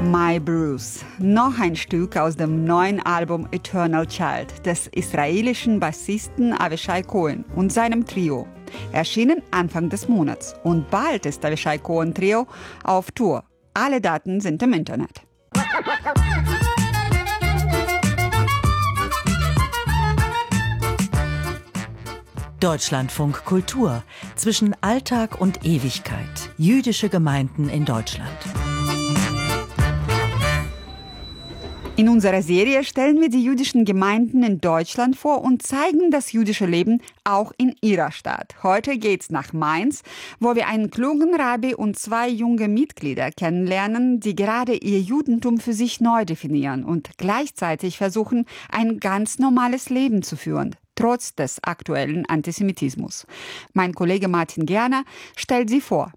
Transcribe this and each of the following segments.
My Bruce, noch ein Stück aus dem neuen Album Eternal Child des israelischen Bassisten Avishai Cohen und seinem Trio. Erschienen Anfang des Monats und bald ist Avishai Cohen Trio auf Tour. Alle Daten sind im Internet. Deutschlandfunk Kultur zwischen Alltag und Ewigkeit. Jüdische Gemeinden in Deutschland. In unserer Serie stellen wir die jüdischen Gemeinden in Deutschland vor und zeigen das jüdische Leben auch in ihrer Stadt. Heute geht's nach Mainz, wo wir einen klugen Rabbi und 2 junge Mitglieder kennenlernen, die gerade ihr Judentum für sich neu definieren und gleichzeitig versuchen, ein ganz normales Leben zu führen, trotz des aktuellen Antisemitismus. Mein Kollege Martin Gerner stellt sie vor.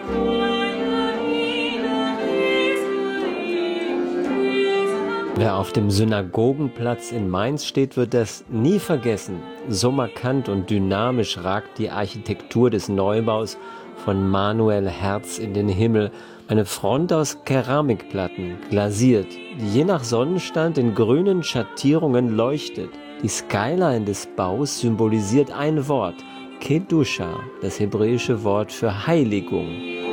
Wer auf dem Synagogenplatz in Mainz steht, wird das nie vergessen. So markant und dynamisch ragt die Architektur des Neubaus von Manuel Herz in den Himmel. Eine Front aus Keramikplatten, glasiert, die je nach Sonnenstand in grünen Schattierungen leuchtet. Die Skyline des Baus symbolisiert ein Wort, Kedusha, das hebräische Wort für Heiligung.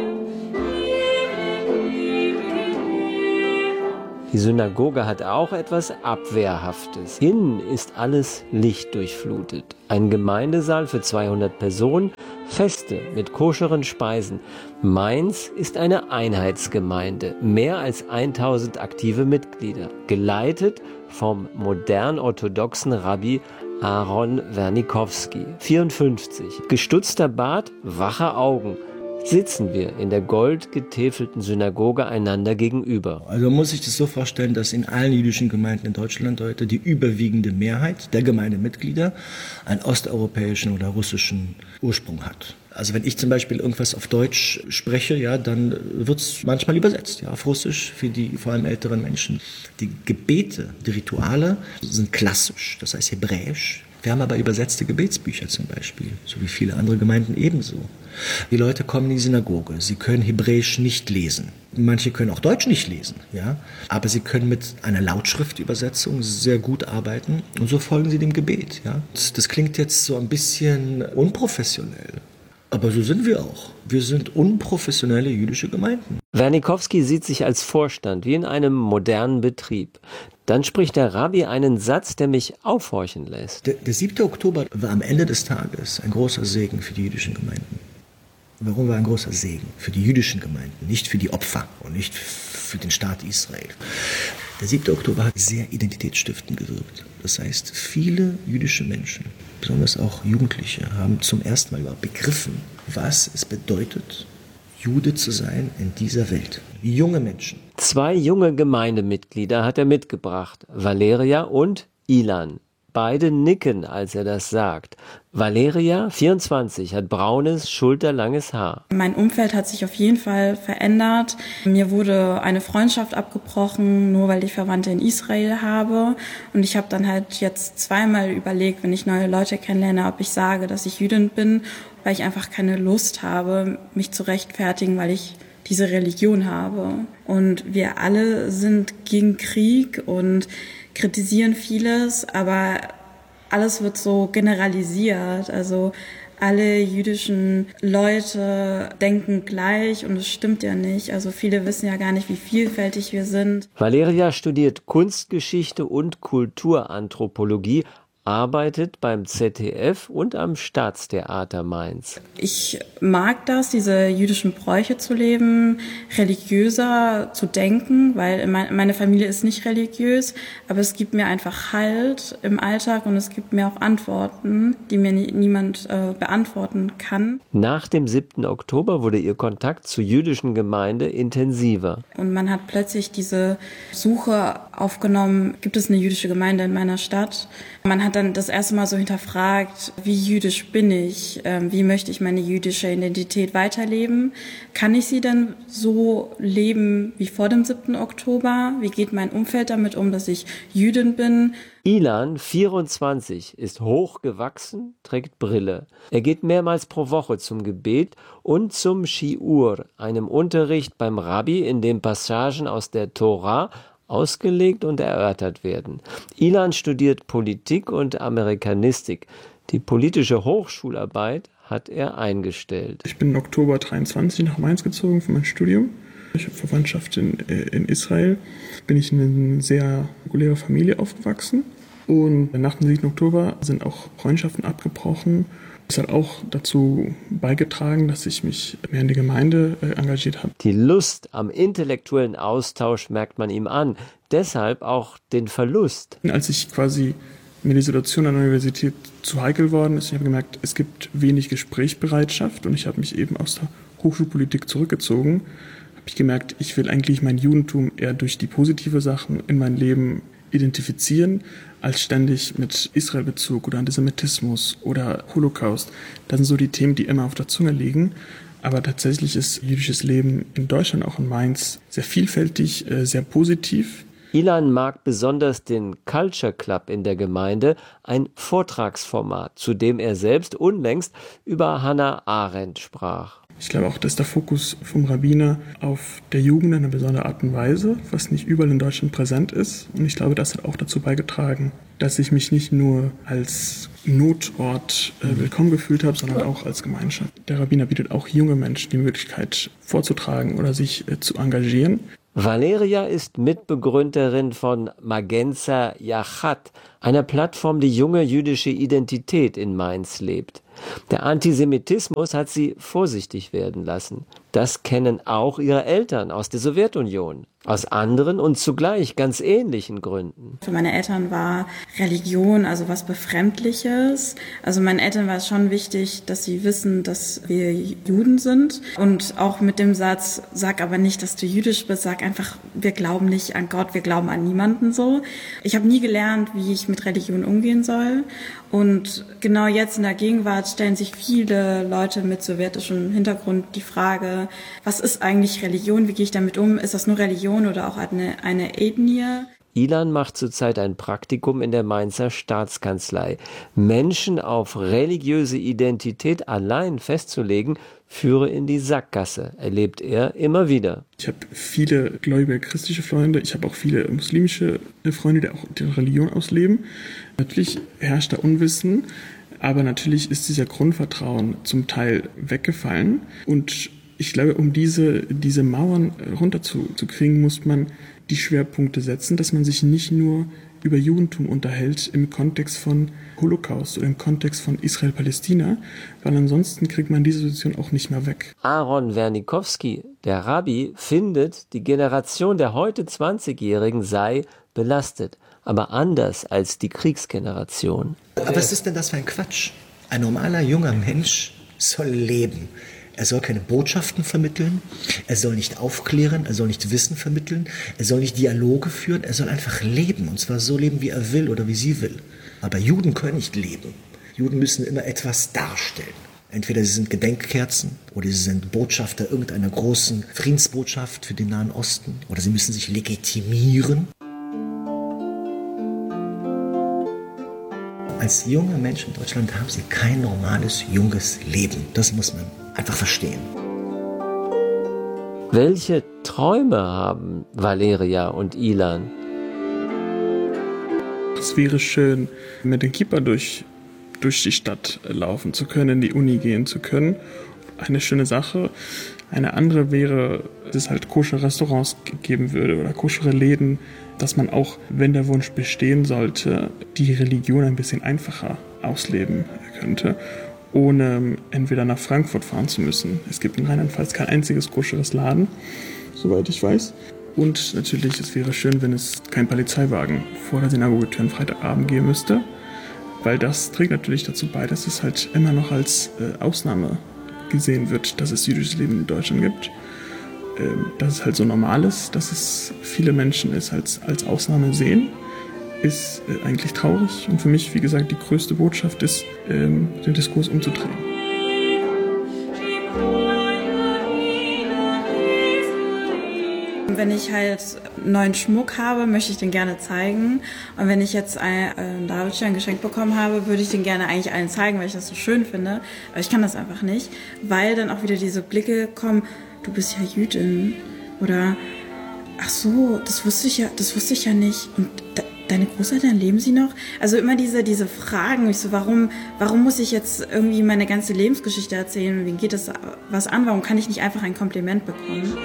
Die Synagoge hat auch etwas Abwehrhaftes. Innen ist alles lichtdurchflutet. Ein Gemeindesaal für 200 Personen, Feste mit koscheren Speisen. Mainz ist eine Einheitsgemeinde, mehr als 1000 aktive Mitglieder, geleitet vom modern-orthodoxen Rabbi Aaron Wernikowski, 54. Gestutzter Bart, wache Augen. Sitzen wir in der goldgetäfelten Synagoge einander gegenüber. Also man muss sich das so vorstellen, dass in allen jüdischen Gemeinden in Deutschland heute die überwiegende Mehrheit der Gemeindemitglieder einen osteuropäischen oder russischen Ursprung hat. Also wenn ich zum Beispiel irgendwas auf Deutsch spreche, ja, dann wird es manchmal übersetzt, ja, auf Russisch für die vor allem älteren Menschen. Die Gebete, die Rituale sind klassisch, das heißt hebräisch. Wir haben aber übersetzte Gebetsbücher zum Beispiel, so wie viele andere Gemeinden ebenso. Die Leute kommen in die Synagoge, sie können Hebräisch nicht lesen. Manche können auch Deutsch nicht lesen, ja, aber sie können mit einer Lautschriftübersetzung sehr gut arbeiten und so folgen sie dem Gebet. Ja. Das klingt jetzt so ein bisschen unprofessionell, aber so sind wir auch. Wir sind unprofessionelle jüdische Gemeinden. Wernikowski sieht sich als Vorstand wie in einem modernen Betrieb. Dann spricht der Rabbi einen Satz, der mich aufhorchen lässt. Der 7. Oktober war am Ende des Tages ein großer Segen für die jüdischen Gemeinden. Warum war ein großer Segen? Für die jüdischen Gemeinden, nicht für die Opfer und nicht für den Staat Israel. Der 7. Oktober hat sehr identitätsstiftend gewirkt. Das heißt, viele jüdische Menschen, besonders auch Jugendliche, haben zum ersten Mal überhaupt begriffen, was es bedeutet, Jude zu sein in dieser Welt. Junge Menschen. 2 junge Gemeindemitglieder hat er mitgebracht, Valeria und Ilan. Beide nicken, als er das sagt. Valeria, 24, hat braunes, schulterlanges Haar. Mein Umfeld hat sich auf jeden Fall verändert. Mir wurde eine Freundschaft abgebrochen, nur weil ich Verwandte in Israel habe. Und ich habe dann halt jetzt zweimal überlegt, wenn ich neue Leute kennenlerne, ob ich sage, dass ich Jüdin bin, weil ich einfach keine Lust habe, mich zu rechtfertigen, weil ich diese Religion habe. Und wir alle sind gegen Krieg und kritisieren vieles, aber alles wird so generalisiert. Also alle jüdischen Leute denken gleich und es stimmt ja nicht. Also viele wissen ja gar nicht, wie vielfältig wir sind. Valeria studiert Kunstgeschichte und Kulturanthropologie, arbeitet beim ZDF und am Staatstheater Mainz. Ich mag das, diese jüdischen Bräuche zu leben, religiöser zu denken, weil meine Familie ist nicht religiös, aber es gibt mir einfach Halt im Alltag und es gibt mir auch Antworten, die mir niemand beantworten kann. Nach dem 7. Oktober wurde ihr Kontakt zur jüdischen Gemeinde intensiver. Und man hat plötzlich diese Suche aufgenommen, gibt es eine jüdische Gemeinde in meiner Stadt? Man hat dann das erste Mal so hinterfragt, wie jüdisch bin ich, wie möchte ich meine jüdische Identität weiterleben, kann ich sie denn so leben wie vor dem 7. Oktober, wie geht mein Umfeld damit um, dass ich Jüdin bin. Ilan, 24, ist hochgewachsen, trägt Brille. Er geht mehrmals pro Woche zum Gebet und zum Shiur, einem Unterricht beim Rabbi, in dem Passagen aus der Tora ausgelegt und erörtert werden. Ilan studiert Politik und Amerikanistik. Die politische Hochschularbeit hat er eingestellt. Ich bin im Oktober 23 nach Mainz gezogen für mein Studium. Ich habe Verwandtschaft in Israel. Bin ich in eine sehr reguläre Familie aufgewachsen. Und nach dem 7. Oktober sind auch Freundschaften abgebrochen. Das hat auch dazu beigetragen, dass ich mich mehr in die Gemeinde engagiert habe. Die Lust am intellektuellen Austausch merkt man ihm an. Deshalb auch den Verlust. Als ich quasi mir die Situation an der Universität zu heikel worden ist, ich habe gemerkt, es gibt wenig Gesprächsbereitschaft und ich habe mich eben aus der Hochschulpolitik zurückgezogen. Habe ich gemerkt, ich will eigentlich mein Judentum eher durch die positive Sachen in mein Leben identifizieren, als ständig mit Israelbezug oder Antisemitismus oder Holocaust. Das sind so die Themen, die immer auf der Zunge liegen. Aber tatsächlich ist jüdisches Leben in Deutschland, auch in Mainz, sehr vielfältig, sehr positiv. Ilan mag besonders den Culture Club in der Gemeinde, ein Vortragsformat, zu dem er selbst unlängst über Hannah Arendt sprach. Ich glaube auch, dass der Fokus vom Rabbiner auf der Jugend in einer besonderen Art und Weise, was nicht überall in Deutschland präsent ist. Und ich glaube, das hat auch dazu beigetragen, dass ich mich nicht nur als Notort willkommen gefühlt habe, sondern auch als Gemeinschaft. Der Rabbiner bietet auch junge Menschen die Möglichkeit vorzutragen oder sich zu engagieren. Valeria ist Mitbegründerin von Magenza Yachat, einer Plattform, die junge jüdische Identität in Mainz lebt. Der Antisemitismus hat sie vorsichtig werden lassen. Das kennen auch ihre Eltern aus der Sowjetunion, aus anderen und zugleich ganz ähnlichen Gründen. Für meine Eltern war Religion also was Befremdliches. Also meinen Eltern war es schon wichtig, dass sie wissen, dass wir Juden sind. Und auch mit dem Satz, sag aber nicht, dass du jüdisch bist, sag einfach, wir glauben nicht an Gott, wir glauben an niemanden so. Ich habe nie gelernt, wie ich mit Religion umgehen soll. Und genau jetzt in der Gegenwart stellen sich viele Leute mit sowjetischem Hintergrund die Frage, was ist eigentlich Religion, wie gehe ich damit um, ist das nur Religion oder auch eine Ethnie? Ilan macht zurzeit ein Praktikum in der Mainzer Staatskanzlei. Menschen auf religiöse Identität allein festzulegen, führe in die Sackgasse, erlebt er immer wieder. Ich habe viele gläubige christliche Freunde, ich habe auch viele muslimische Freunde, die auch die Religion ausleben. Natürlich herrscht da Unwissen, aber natürlich ist dieser Grundvertrauen zum Teil weggefallen. Und ich glaube, um diese Mauern runterzukriegen, muss man die Schwerpunkte setzen, dass man sich nicht nur über Judentum unterhält im Kontext von Holocaust oder im Kontext von Israel-Palästina, weil ansonsten kriegt man diese Situation auch nicht mehr weg. Aaron Wernikowski, der Rabbi, findet, die Generation der heute 20-Jährigen sei belastet, aber anders als die Kriegsgeneration. Aber was ist denn das für ein Quatsch? Ein normaler junger Mensch soll leben. Er soll keine Botschaften vermitteln, er soll nicht aufklären, er soll nicht Wissen vermitteln, er soll nicht Dialoge führen, er soll einfach leben. Und zwar so leben, wie er will oder wie sie will. Aber Juden können nicht leben. Juden müssen immer etwas darstellen. Entweder sie sind Gedenkkerzen oder sie sind Botschafter irgendeiner großen Friedensbotschaft für den Nahen Osten oder sie müssen sich legitimieren. Als junge Menschen in Deutschland haben sie kein normales, junges Leben. Das muss man einfach verstehen. Welche Träume haben Valeria und Ilan? Es wäre schön, mit dem Kippa durch die Stadt laufen zu können, in die Uni gehen zu können. Eine schöne Sache. Eine andere wäre, dass es halt koschere Restaurants geben würde oder koschere Läden, dass man auch, wenn der Wunsch bestehen sollte, die Religion ein bisschen einfacher ausleben könnte, ohne entweder nach Frankfurt fahren zu müssen. Es gibt in Rheinland-Pfalz kein einziges koscheres Laden, soweit ich weiß. Und natürlich, es wäre schön, wenn es kein Polizeiwagen vor der Synagogetür am Freitagabend geben müsste, weil das trägt natürlich dazu bei, dass es halt immer noch als Ausnahme gesehen wird, dass es jüdisches Leben in Deutschland gibt. Dass es halt so normal ist, dass es viele Menschen es als Ausnahme sehen. ist eigentlich traurig. Und für mich, wie gesagt, die größte Botschaft ist, den Diskurs umzudrehen. Wenn ich halt neuen Schmuck habe, möchte ich den gerne zeigen. Und wenn ich jetzt einen Davidstern geschenkt bekommen habe, würde ich den gerne eigentlich allen zeigen, weil ich das so schön finde. Aber ich kann das einfach nicht, weil dann auch wieder diese Blicke kommen, du bist ja Jüdin. Oder, ach so, das wusste ich ja nicht. Und deine Großeltern, leben sie noch? Also immer diese Fragen, ich so, warum muss ich jetzt irgendwie meine ganze Lebensgeschichte erzählen? Wen geht das was an? Warum kann ich nicht einfach ein Kompliment bekommen?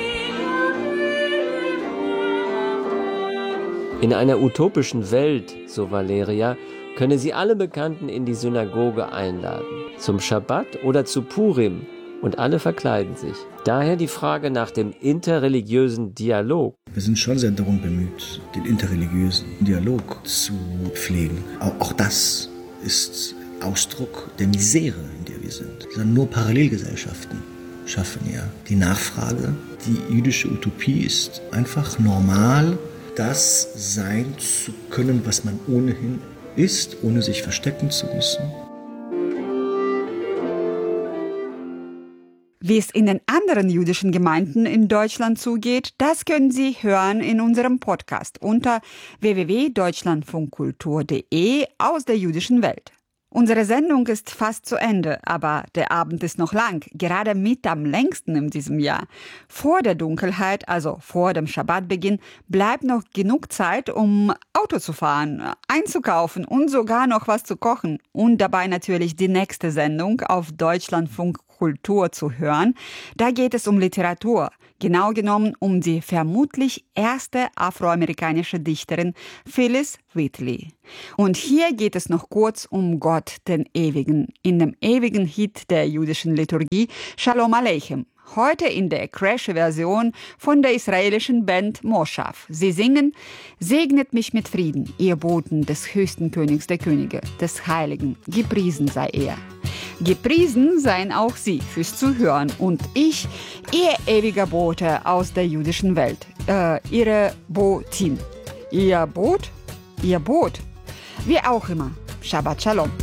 In einer utopischen Welt, so Valeria, könne sie alle Bekannten in die Synagoge einladen, zum Schabbat oder zu Purim, und alle verkleiden sich. Daher die Frage nach dem interreligiösen Dialog. Wir sind schon sehr darum bemüht, den interreligiösen Dialog zu pflegen. Auch das ist Ausdruck der Misere, in der wir sind. Nur Parallelgesellschaften schaffen ja die Nachfrage. Die jüdische Utopie ist einfach normal, das sein zu können, was man ohnehin ist, ohne sich verstecken zu müssen. Wie es in den anderen jüdischen Gemeinden in Deutschland zugeht, das können Sie hören in unserem Podcast unter www.deutschlandfunkkultur.de aus der jüdischen Welt. Unsere Sendung ist fast zu Ende, aber der Abend ist noch lang, gerade mit am längsten in diesem Jahr. Vor der Dunkelheit, also vor dem Schabbatbeginn, bleibt noch genug Zeit, um Auto zu fahren, einzukaufen und sogar noch was zu kochen. Und dabei natürlich die nächste Sendung auf Deutschlandfunk Kultur zu hören. Da geht es um Literatur, genau genommen um die vermutlich erste afroamerikanische Dichterin Phyllis Wheatley. Und hier geht es noch kurz um Gott, den Ewigen, in dem ewigen Hit der jüdischen Liturgie Shalom Aleichem. Heute in der Crash-Version von der israelischen Band Moshav. Sie singen: Segnet mich mit Frieden, ihr Boten des höchsten Königs der Könige, des Heiligen, gepriesen sei er. Gepriesen seien auch Sie fürs Zuhören und ich, Ihr ewiger Bote aus der jüdischen Welt, Ihre Botin. Ihr Boot? Ihr Boot? Wie auch immer. Shabbat Shalom.